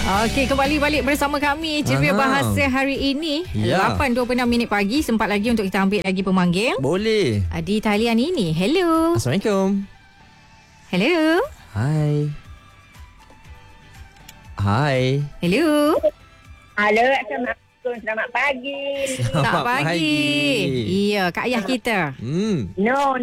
Okey, kembali balik bersama kami Ceria Bahasa hari ini 8.26 pagi. Sempat lagi untuk kita ambil lagi pemanggil. Boleh. Di talian ini. Hello. Assalamualaikum. Hello. Hai. Hai. Hello. Halo, Assalamualaikum. Selamat pagi. Selamat pagi. Iya, Kak Ayah kita. No.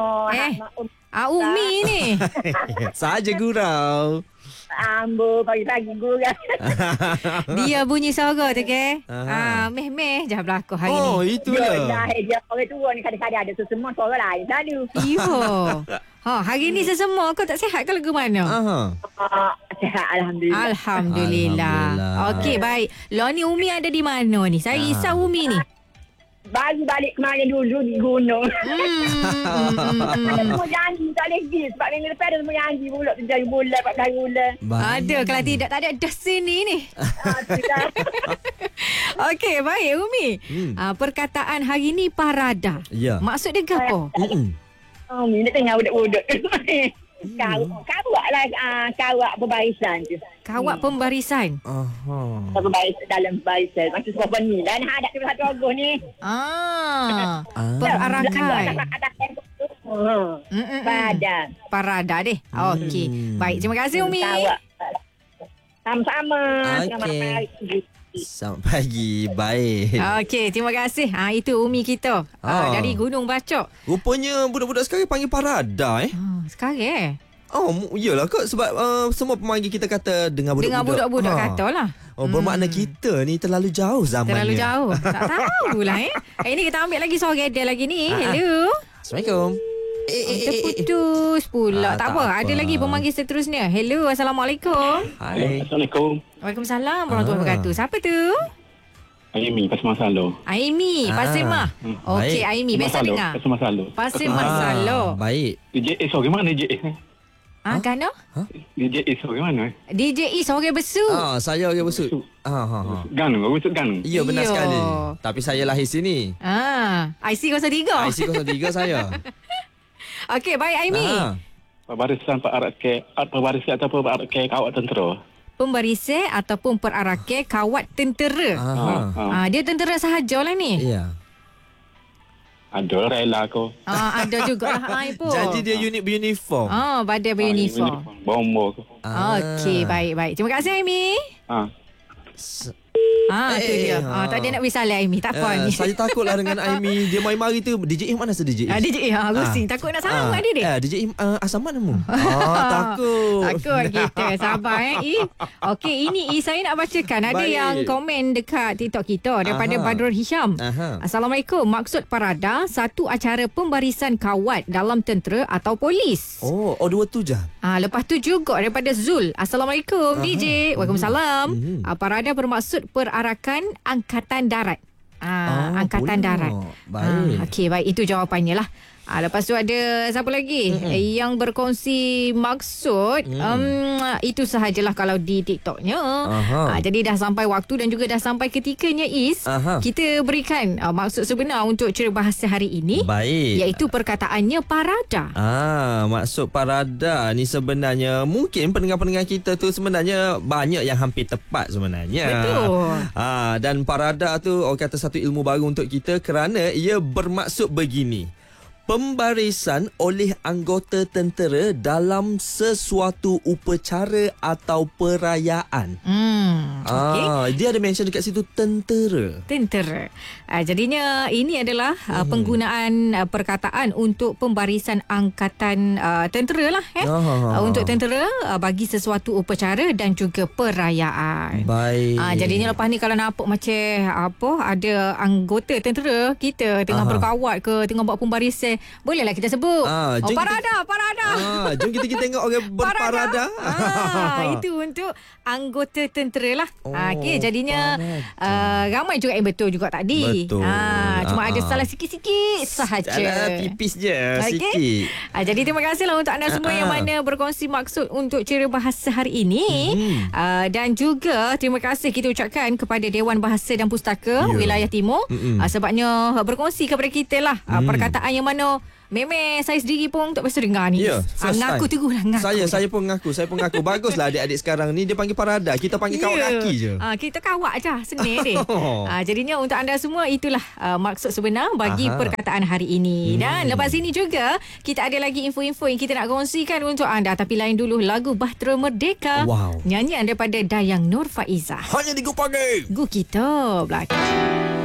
Umi ni. Saja gurau. Ambo pagi-pagi gurau. Dia bunyi suara tu ke? Meh-meh je berlaku hari ni. Oh, itulah. Dia orang tua ni kadang-kadang ada semua suara lain selalu. Iyo. Hari ni sesemua kau tak sihat ke lagu mana? Sihat, Alhamdulillah. Alhamdulillah. Okey, baik. Lo ni Umi ada di mana ni? Saya risau Umi ni. Baru balik kemarin dulu di gunung. Ada semua janji tak boleh pergi. Sebab minggu lepas ada semua janji pula. Terjadi bulan, 4 kali bulan. Ada, kalau tidak tak ada dah sini ni. Okey, baik Umi. Perkataan hari ni parada. Ya. Maksud dia apa? Nak tengok budak-budak. Kawak lah. Kawak perbarisan tu. Kawat pembarisan. Dalam barisan. Macam sebab ni. Dan hadap tu satu Ogos ni. Perarakan. Padan. Parada deh. Okey. Baik, terima kasih Umi. Sama-sama. Okey. Selamat pagi. Baik. Okey, terima kasih. Itu Umi kita. Dari Gunung Bacok. Rupanya budak-budak sekarang panggil parada Sekarang iyalah kot. Sebab semua pemanggil kita kata dengar budak-budak kata lah. Bermakna kita ni terlalu jauh zamannya. Terlalu jauh. Tak tahulah Ini kita ambil lagi soal gedel lagi ni. Hello. Assalamualaikum. Terputus pula. Tak apa. Ada lagi pemanggil seterusnya. Hello. Assalamualaikum. Hai. Assalamualaikum. Waalaikumsalam warahmatullahi wabarakatuh. Siapa tu? Aimi, Pasir Masalo. Aimi, Pasir Mah. Okey, Aimi. Biasa dengar. Pasir Masalo. Pasir Masalo. Baik. DJ Is, bagaimana DJ Is? Kano? DJ Is, bagaimana? DJ Is orang besu. Saya orang besut. Ganu, aku besut Ganu. Ya, benar Iyo. sekali. Tapi saya lahir sini. IC 03. IC 03 saya. Okey, baik Aimi. Pembarisan pembarisan atau pembarisan kawat tentera. Pembarisai ataupun perarakan kawat tentera. Dia tentera sahajalah ni. Ya. Ada rela aku. Ada jugalah pun. Jadi dia unit beruniform. Badai beruniform. Bombo aku. Okey, baik. Terima kasih Aimi. Tu dia. Tadi nak bersalah Aimi. Tak apa ni. Saya takutlah dengan Aimi. Dia mari-mari tu. DJ Im mana DJ Im? DJ Im Rusing. Takut nak sama dia dia. DJ Im asam mana mu? Takut. Takut kita. Sabar Okey, ini saya nak bacakan. Ada yang komen dekat TikTok kita daripada Badrul Hisham. Assalamualaikum. Maksud parada, satu acara pembarisan kawat dalam tentera atau polis. Dua tu je. Lepas tu juga daripada Zul. Assalamualaikum DJ. Waalaikumsalam. Parada bermaksud perarakan angkatan darat. Angkatan darat. Baik. Okey, baik. Itu jawapannya lah. Lepas tu ada siapa lagi yang berkongsi maksud. Itu sahajalah kalau di TikToknya. Jadi dah sampai waktu dan juga dah sampai ketikanya kita berikan maksud sebenar untuk Ceria Bahasa hari ini. Baik. Iaitu perkataannya parada. Maksud parada ni sebenarnya mungkin pendengar-pendengar kita tu sebenarnya banyak yang hampir tepat sebenarnya. Betul. Dan parada tu orang kata satu ilmu baru untuk kita kerana ia bermaksud begini. Pembarisan oleh anggota tentera dalam sesuatu upacara atau perayaan. Dia ada mention dekat situ tentera. Jadinya ini adalah penggunaan perkataan untuk pembarisan angkatan tentera lah. Untuk tentera bagi sesuatu upacara dan juga perayaan. Baik. Jadinya lepas ni kalau nampak macam ada anggota tentera kita tengah berkawat ke tengah buat pembarisan, bolehlah kita sebut parada. Jom kita tengok orang berparada. Itu untuk anggota tentera lah. Okey, jadinya ramai juga yang betul juga tadi. Betul. Cuma ada salah sikit-sikit sahaja. Salah tipis je sikit. Jadi terima kasihlah untuk anda semua yang mana berkongsi maksud untuk Ceria Bahasa hari ini. Dan juga terima kasih kita ucapkan kepada Dewan Bahasa dan Pustaka Wilayah Timur sebabnya berkongsi kepada kita lah perkataan yang mana Memang saya sendiri pun tak biasa dengar ni. Ya, first ngaku time. teguhlah ngaku. Saya pun ngaku. Baguslah adik-adik sekarang ni dia panggil parada. Kita panggil kawat kaki je. Kita kawat je senang deh. Jadinya untuk anda semua itulah maksud sebenar bagi perkataan hari ini. Dan lepas ini juga kita ada lagi info-info yang kita nak kongsikan untuk anda. Tapi lain dulu lagu Bahtera Merdeka. Wow. Nyanyian daripada Dayang Nur Faizah. Hanya di Gu Pagi. Gu kita belakang.